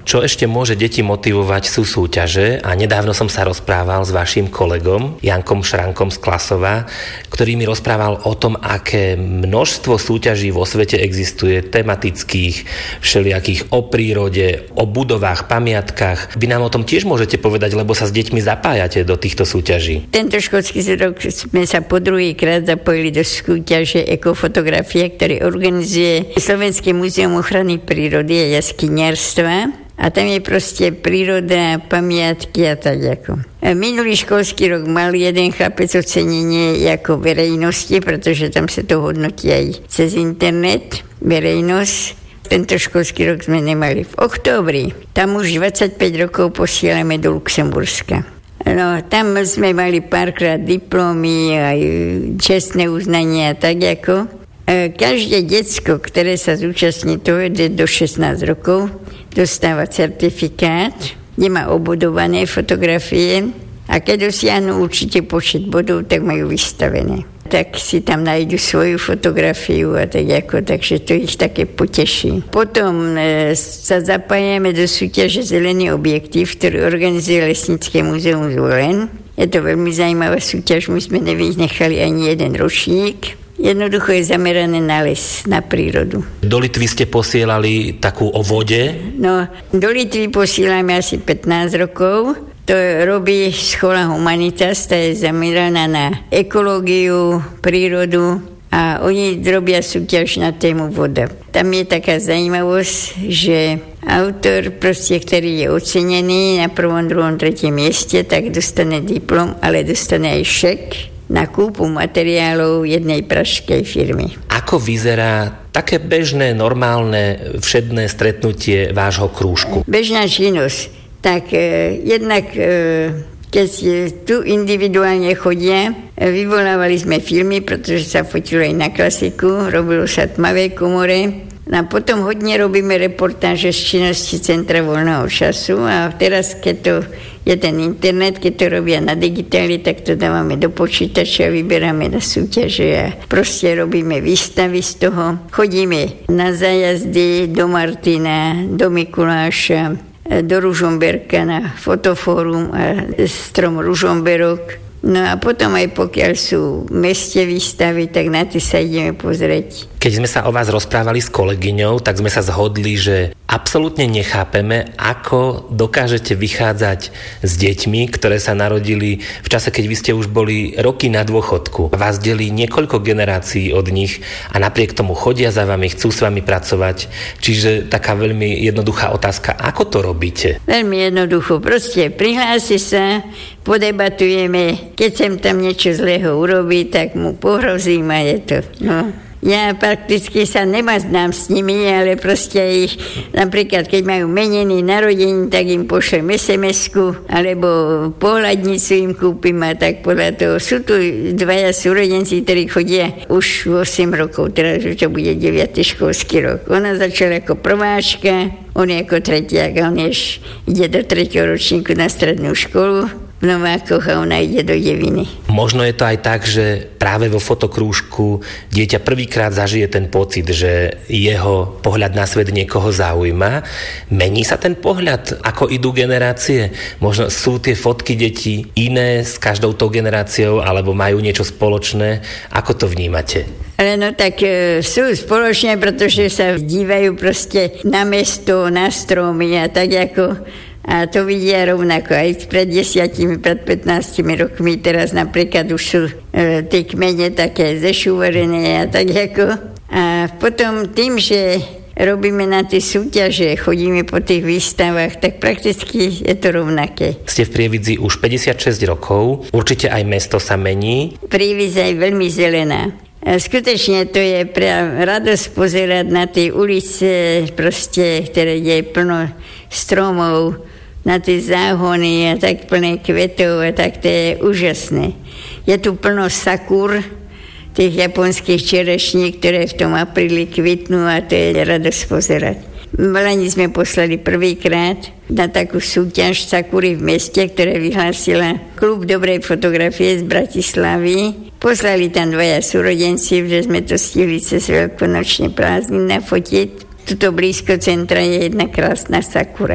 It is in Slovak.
Čo ešte môže deti motivovať, sú súťaže a nedávno som sa rozprával s vašim kolegom Jankom Šrankom z Klasova, ktorý mi rozprával o tom, aké množstvo súťaží vo svete existuje, tematických, všelijakých o prírode, o budovách, pamiatkách. Vy nám o tom tiež môžete povedať, lebo sa s deťmi zapájate do týchto súťaží. Tento školský rok sme sa po druhýkrát zapojili do súťaže ekofotografie, ktorý organizuje Slovenské múzeum ochrany prírody a jaskyniarstva. A tam je proste príroda, pamiatky a tak ako. Minulý školský rok mal jeden chlapec ocenenie ako verejnosti, pretože tam sa to hodnotí aj cez internet, verejnosť. Tento školský rok sme nemali v októbri. Tam už 25 rokov posielame do Luxemburska. No, tam sme mali párkrát diplomy, aj čestné uznania, tak ako. Každé decko, ktoré sa zúčastní toho do 16 rokov, dostáva certifikát, kde má obudované fotografie a keď dosiahnu určite počet bodov, tak majú vystavené. Tak si tam nájdu svoju fotografiu a tak ako, takže to ich také poteší. Potom sa zapájame do súťaže Zelený objektív, ktorý organizuje Lesnícke múzeum Zvolen. Je to veľmi zaujímavá súťaž, my sme nevynechali ani jeden ročník. Jednoducho je zamerané na les, na prírodu. Do Litvy ste posielali takú o vode? No, do Litvy posielame asi 15 rokov. To robí Schola Humanitas, tá je zameraná na ekológiu, prírodu a oni robia súťaž na tému voda. Tam je taká zaujímavosť, že autor, ktorý je ocenený na 1., 2., 3. mieste, tak dostane diplom, ale dostane aj šek na kúpu materiálov jednej pražskej firmy. Ako vyzerá také bežné, normálne, všedné stretnutie vášho krúžku? Bežná činnosť. Tak jednak, keď tu individuálne chodia, vyvolávali sme filmy, pretože sa fotilo aj na klasiku, robilo sa tmavé komore. A potom hodne robíme reportáže z činnosti Centra voľného času a teraz, keď to je ten internet, keď to robia na digitáli, tak to dávame do počítača, vyberáme na súťaže a proste robíme výstavy z toho. Chodíme na zájazdy do Martina, do Mikuláša, do Ružomberka na fotofórum a strom Ružomberok. No a potom aj pokiaľ sú v meste výstavy, tak na tie sa ideme pozrieť. Keď sme sa o vás rozprávali s kolegyňou, tak sme sa zhodli, že absolútne nechápeme, ako dokážete vychádzať s deťmi, ktoré sa narodili v čase, keď vy ste už boli roky na dôchodku. Vás delí niekoľko generácií od nich a napriek tomu chodia za vami, chcú s vami pracovať. Čiže taká veľmi jednoduchá otázka, ako to robíte? Veľmi jednoducho, proste prihlási sa, podebatujeme, keď sem tam niečo zlého urobí, tak mu pohrozím a je to. No. Ja prakticky sa nemaznám s nimi, ale proste ich, napríklad keď majú meniny, narodení, tak im pošlem SMS-ku, alebo pohľadnicu im kúpim a tak podľa toho. Sú tu dvaja súrodenci, ktorí chodia už 8 rokov, teraz už to bude 9. školský rok. Ona začala ako prváčka, on je ako tretiak a on ide do 3. ročníku na strednú školu v Novákoch a ona ide do Deviny. Možno je to aj tak, že práve vo fotokrúžku dieťa prvýkrát zažije ten pocit, že jeho pohľad na svet niekoho zaujíma. Mení sa ten pohľad, ako idú generácie? Možno sú tie fotky detí iné s každou tou generáciou, alebo majú niečo spoločné? Ako to vnímate? Ale no tak sú spoločné, pretože sa dívajú proste na mesto, na stromy a tak ako. A to vidia rovnako aj pred 10, pred 15 rokmi. Teraz napríklad už sú tie kmene také zešúverené a tak ako. A potom tým, že robíme na tie súťaže, chodíme po tých výstavách, tak prakticky je to rovnaké. Ste v Prievidzi už 56 rokov, určite aj mesto sa mení. Prievidza je veľmi zelená. Skutočne to je pre radosť pozerať na tie ulice, proste, ktoré je plno stromov, na tie záhony a tak plné kvetov a tak to je úžasné. Je tu plno sakúr, tých japonských čerešní, ktoré v tom apríli kvitnú a to je radosť pozerať. V Lani sme poslali prvýkrát na takú súťaž sakúry v meste, ktoré vyhlásila Klub dobrej fotografie z Bratislavy. Poslali tam dvaja súrodenci, že sme to stihli cez veľkonočné prázdniny nafotiť. Tuto blízko centra je jedna krásna sakura.